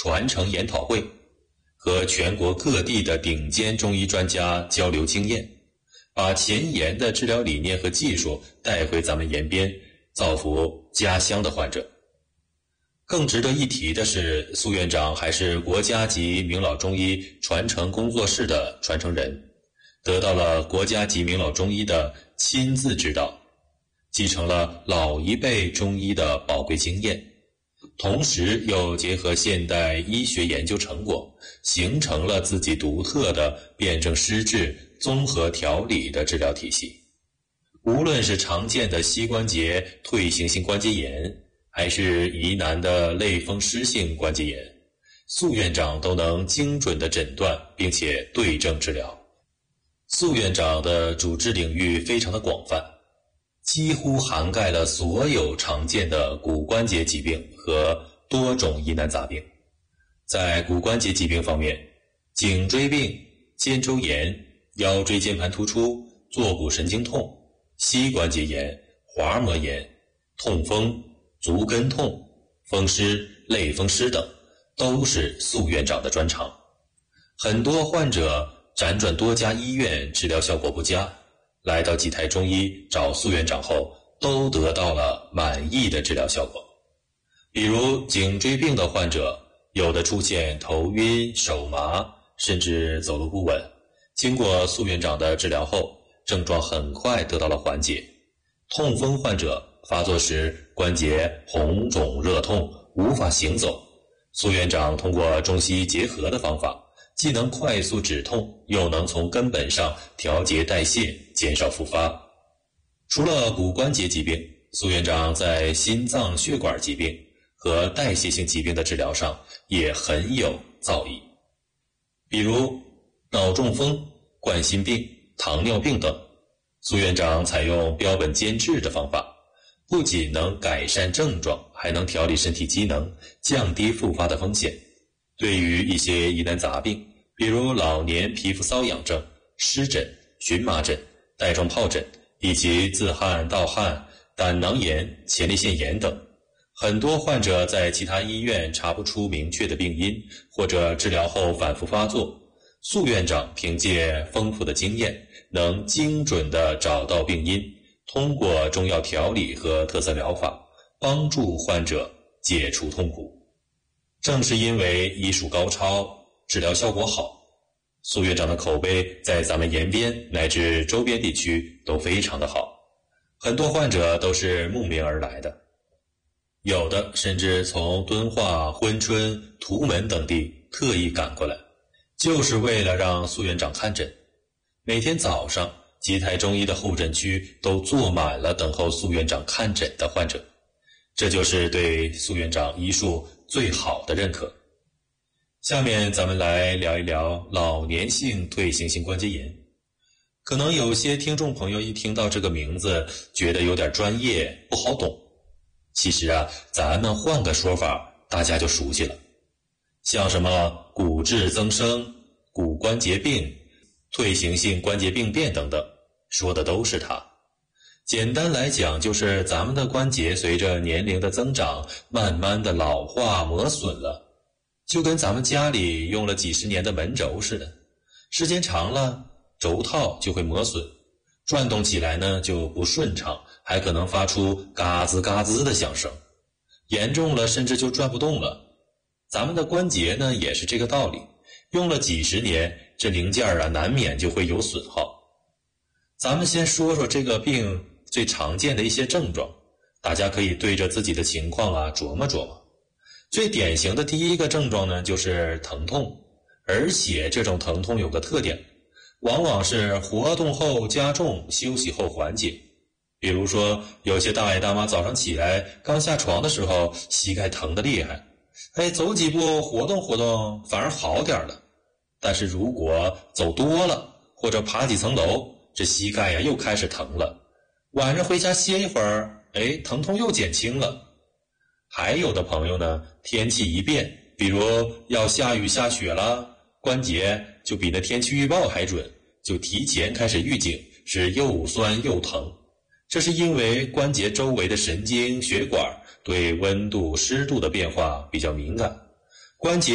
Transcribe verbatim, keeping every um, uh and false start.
传承研讨会，和全国各地的顶尖中医专家交流经验，把前沿的治疗理念和技术带回咱们延边，造福家乡的患者。更值得一提的是，苏院长还是国家级名老中医传承工作室的传承人，得到了国家级名老中医的亲自指导，继承了老一辈中医的宝贵经验，同时又结合现代医学研究成果，形成了自己独特的辨证施治、综合调理的治疗体系。无论是常见的膝关节退行性关节炎，还是疑难的类风湿性关节炎，苏院长都能精准地诊断并且对症治疗。苏院长的主治领域非常的广泛，几乎涵盖了所有常见的骨关节疾病和多种疑难杂病。在骨关节疾病方面，颈椎病、肩周炎、腰椎间盘突出、坐骨神经痛、膝关节炎、滑膜炎、痛风、足跟痛、风湿、类风湿等，都是苏院长的专长。很多患者辗转多家医院，治疗效果不佳，来到济台中医找苏院长后，都得到了满意的治疗效果。比如颈椎病的患者，有的出现头晕、手麻，甚至走路不稳，经过苏院长的治疗后，症状很快得到了缓解。痛风患者发作时关节红肿热痛，无法行走，苏院长通过中西医结合的方法，既能快速止痛，又能从根本上调节代谢，减少复发。除了骨关节疾病，苏院长在心脏血管疾病和代谢性疾病的治疗上也很有造诣。比如脑中风、冠心病、糖尿病等，苏院长采用标本兼治的方法，不仅能改善症状，还能调理身体机能，降低复发的风险。对于一些疑难杂病，比如老年皮肤瘙痒症、湿疹、荨麻疹、带状疱疹，以及自汗、盗汗、胆囊炎、前列腺炎等，很多患者在其他医院查不出明确的病因，或者治疗后反复发作，苏院长凭借丰富的经验，能精准地找到病因，通过中药调理和特色疗法，帮助患者解除痛苦。正是因为医术高超，治疗效果好，苏院长的口碑在咱们延边乃至周边地区都非常的好，很多患者都是慕名而来的，有的甚至从敦化、珲春、图门等地特意赶过来，就是为了让苏院长看诊。每天早上，济台中医的候诊区都坐满了等候苏院长看诊的患者，这就是对苏院长医术最好的认可。下面咱们来聊一聊老年性退行性关节炎。可能有些听众朋友一听到这个名字，觉得有点专业，不好懂。其实啊，咱们换个说法，大家就熟悉了。像什么骨质增生、骨关节病、退行性关节病变等等，说的都是它。简单来讲，就是咱们的关节随着年龄的增长，慢慢的老化磨损了，就跟咱们家里用了几十年的门轴似的，时间长了，轴套就会磨损，转动起来呢就不顺畅，还可能发出嘎吱嘎吱的响声，严重了甚至就转不动了。咱们的关节呢也是这个道理，用了几十年，这零件啊难免就会有损耗。咱们先说说这个病最常见的一些症状，大家可以对着自己的情况啊琢磨琢磨。最典型的第一个症状呢就是疼痛，而且这种疼痛有个特点，往往是活动后加重，休息后缓解。比如说有些大爷大妈早上起来刚下床的时候，膝盖疼得厉害，哎，走几步活动活动反而好点了。但是如果走多了或者爬几层楼，这膝盖呀又开始疼了，晚上回家歇一会儿，哎，疼痛又减轻了。还有的朋友呢，天气一变，比如要下雨下雪了，关节就比那天气预报还准，就提前开始预警，是又酸又疼。这是因为关节周围的神经血管对温度湿度的变化比较敏感，关节